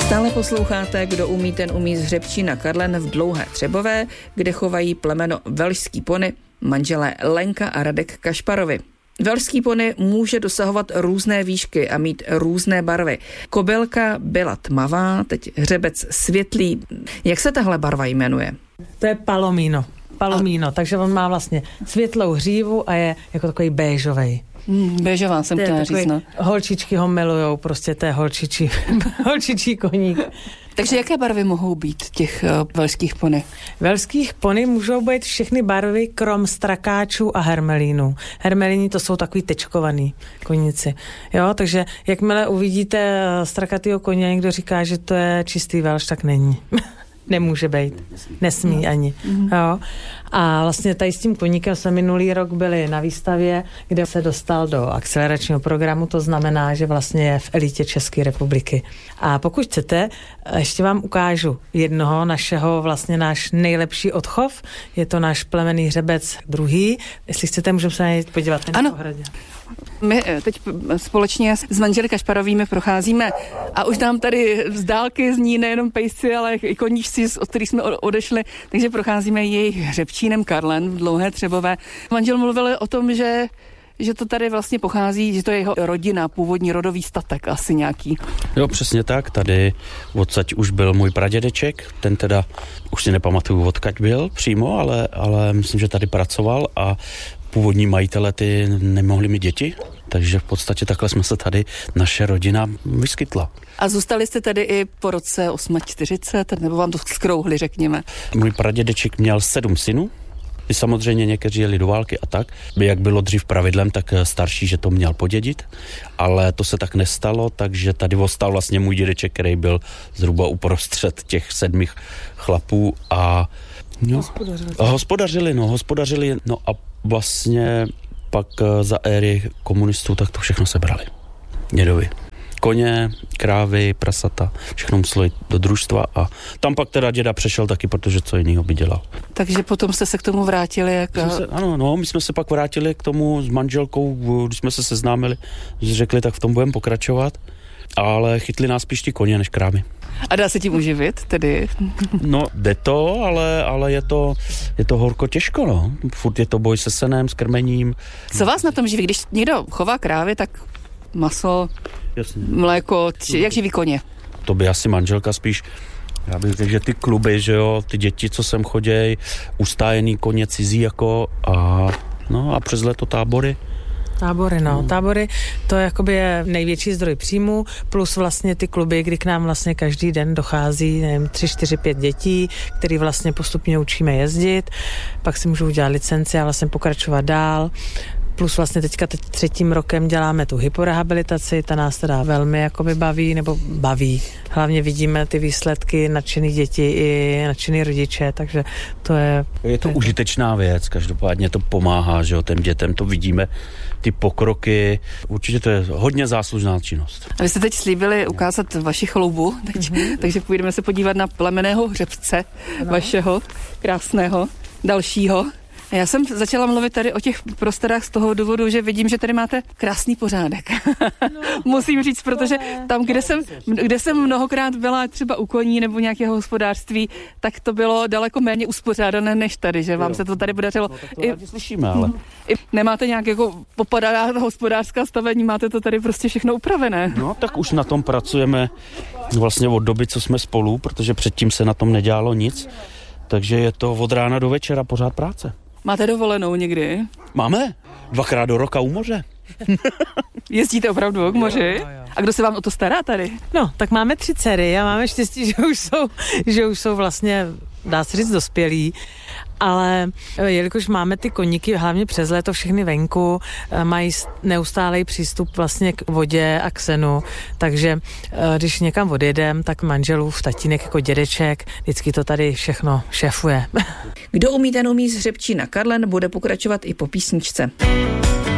Stále posloucháte Kdo umí, ten umí z Hřebčína Karlen v Dlouhé Třebové, kde chovají plemeno velšský pony manželé Lenka a Radek Kašparovi. Velšský pony může dosahovat různé výšky a mít různé barvy. Kobylka byla tmavá, teď hřebec světlý. Jak se tahle barva jmenuje? To je palomino. Takže on má vlastně světlou hřívu a je jako takový béžovej. Béžová jsem chtěla říct, no. Holčičky ho milujou, prostě to je holčičí koník. Takže jaké barvy mohou být těch velšských pony? Velšských pony můžou být všechny barvy krom strakáčů a hermelínů. Hermelíny to jsou takový tečkovaný koníci. Jo, takže jakmile uvidíte strakatýho koně a někdo říká, že to je čistý velš, tak není. Nemůže být. Nesmí ani. Jo. A vlastně tady s tím koníkem jsme minulý rok byli na výstavě, kde se dostal do akceleračního programu, to znamená, že vlastně je v elitě České republiky. A pokud chcete, ještě vám ukážu jednoho našeho, vlastně náš nejlepší odchov. Je to náš plemenný hřebec druhý. Jestli chcete, můžeme se na něj podívat. Ano. My teď společně s manželi Kašparovými procházíme a už nám tady z dálky zní nejenom pejsci, ale i koníčci, od kterých jsme odešli, takže procházíme jejich Hřebčínem Karlen v Dlouhé Třebové. Manžel mluvil o tom, že to tady vlastně pochází, že to je jeho rodina, původní rodový statek asi nějaký. Jo, přesně tak, tady odsaď už byl můj pradědeček, ten teda, už si nepamatuju odkud byl přímo, ale myslím, že tady pracoval a původní majitele ty nemohli mít děti, takže v podstatě takhle jsme se tady, naše rodina vyskytla. A zůstali jste tady i po roce 48, nebo vám to skrouhli, řekněme? Můj pradědeček měl 7 synů, i samozřejmě někteří jeli do války a tak. Jak bylo dřív pravidlem, tak starší, že to měl podědit, ale to se tak nestalo, takže tady ostal vlastně můj dědeček, který byl zhruba uprostřed těch 7 chlapů a hospodařili, no a vlastně pak za éry komunistů tak to všechno sebrali. Dědovi. Koně, krávy, prasata, všechno muselo jít do družstva a tam pak teda děda přešel taky, protože co jiného by dělal. Takže potom jste se k tomu vrátili? My jsme se pak vrátili k tomu s manželkou, když jsme se seznámili, že řekli, tak v tom budeme pokračovat, ale chytli nás spíš ty koně než krávy. A dá se tím uživit tedy? No, jde to, ale je to horko těžko, no. Furt je to boj se senem, s krmením. Co vás na tom živí? Když někdo chová krávy, tak maso, jasně, mléko, jak živí koně? To by asi manželka spíš. Já bych řekl, že ty kluby, že jo, ty děti, co sem choděj, ustájený koně cizí jako a přes léto tábory. Tábory, to je největší zdroj příjmu, plus vlastně ty kluby, kdy k nám vlastně každý den dochází, 3, 4, 5 dětí, který vlastně postupně učíme jezdit, pak si můžou udělat licenci a vlastně pokračovat dál. Plus vlastně teď 3. rokem děláme tu hyporehabilitaci, ta nás teda velmi baví. Hlavně vidíme ty výsledky, nadšený děti i nadšený rodiče, takže to je... Je to užitečná věc, každopádně to pomáhá, že jo, těm dětem to vidíme, ty pokroky, určitě to je hodně záslužná činnost. A vy jste teď slíbili ukázat vaši chloubu, takže půjdeme se podívat na plemenného hřebce vašeho krásného, dalšího. Já jsem začala mluvit tady o těch prostorách z toho důvodu, že vidím, že tady máte krásný pořádek. Musím říct, protože tam, kde jsem mnohokrát byla třeba u koní nebo nějakého hospodářství, tak to bylo daleko méně uspořádané než tady, že vám se to tady podařilo. No, tak to rádi slyšíme, ale... Nemáte nějak jako popadaná hospodářská stavení, máte to tady prostě všechno upravené. No, tak už na tom pracujeme vlastně od doby, co jsme spolu, protože předtím se na tom nedělalo nic, takže je to od rána do večera pořád práce. Máte dovolenou někdy? Máme. 2krát do roka u moře. Jezdíte opravdu k moři? Jo. A kdo se vám o to stará tady? No, tak máme 3 dcery a máme štěstí, že už jsou vlastně, dá se říct, dospělí. Ale jelikož máme ty koníky hlavně přes léto všechny venku, mají neustálý přístup vlastně k vodě a k senu, takže když někam odjedem, tak manželův tatínek jako dědeček vždycky to tady všechno šéfuje. Kdo umí, ten umí z Hřebčína Karlen bude pokračovat i po písničce.